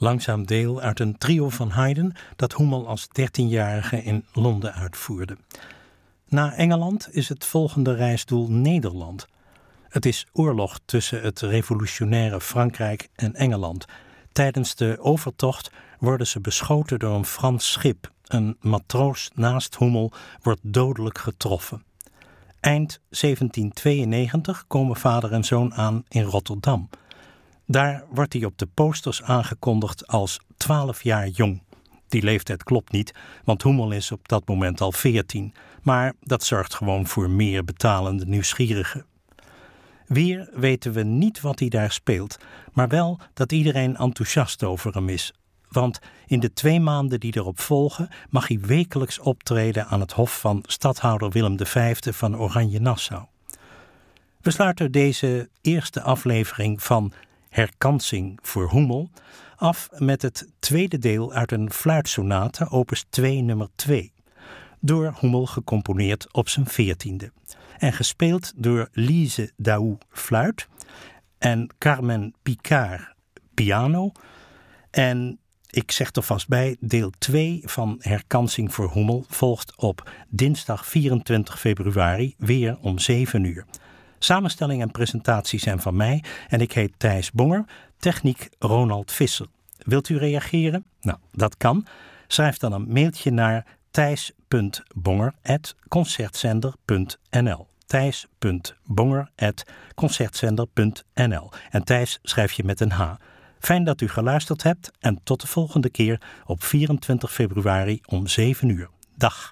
langzaam deel uit een trio van Haydn dat Hummel als 13-jarige in Londen uitvoerde. Na Engeland is het volgende reisdoel Nederland. Het is oorlog tussen het revolutionaire Frankrijk en Engeland. Tijdens de overtocht worden ze beschoten door een Frans schip. Een matroos naast Hummel wordt dodelijk getroffen. Eind 1792 komen vader en zoon aan in Rotterdam. Daar wordt hij op de posters aangekondigd als 12 jaar jong. Die leeftijd klopt niet, want Hummel is op dat moment al 14. Maar dat zorgt gewoon voor meer betalende nieuwsgierigen. Weer weten we niet wat hij daar speelt, maar wel dat iedereen enthousiast over hem is. Want in de 2 maanden die erop volgen mag hij wekelijks optreden aan het hof van stadhouder Willem V van Oranje-Nassau. We sluiten deze eerste aflevering van Herkansing voor Hummel af met het tweede deel uit een fluitsonate, opus 2 nummer 2. Door Hummel gecomponeerd op zijn 14e. En gespeeld door Lise Daou fluit en Carmen Picard piano. En ik zeg er vast bij, deel 2 van Herkansing voor Hummel volgt op dinsdag 24 februari weer om 7 uur. Samenstelling en presentatie zijn van mij en ik heet Thijs Bonger, techniek Ronald Visser. Wilt u reageren? Nou, dat kan. Schrijf dan een mailtje naar thijs.bonger@concertzender.nl thijs.bonger@concertzender.nl En Thijs schrijf je met een H. Fijn dat u geluisterd hebt en tot de volgende keer op 24 februari om 7 uur. Dag.